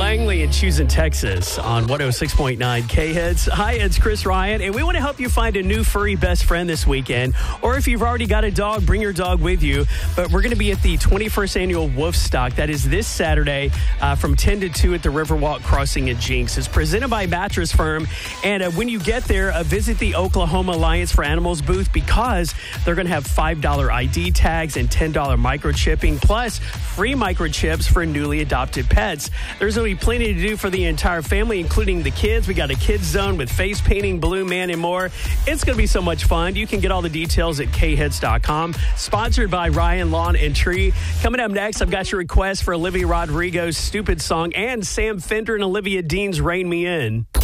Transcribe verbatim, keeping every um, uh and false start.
Langley in Choosing, Texas on one oh six point nine K-Hits. Hi, it's Chris Ryan, and we want to help you find a new furry best friend this weekend. Or if you've already got a dog, bring your dog with you. But we're going to be at the twenty-first Annual Wolfstock. That is this Saturday uh, from ten to two at the Riverwalk Crossing at Jinx. It's presented by Mattress Firm. And uh, when you get there, uh, visit the Oklahoma Alliance for Animals booth because they're going to have five dollar I D tags and ten dollar microchipping, plus free microchips for newly adopted pets. There's going to be plenty to do for the entire family, including the kids. We got a kids zone with face painting, Balloon Man, and more. It's going to be so much fun. You can get all the details at k hits dot com. Sponsored by Ryan Lawn and Tree. Coming up next, I've got your request for Olivia Rodrigo's Stupid Song and Sam Fender and Olivia Dean's Rain Me In.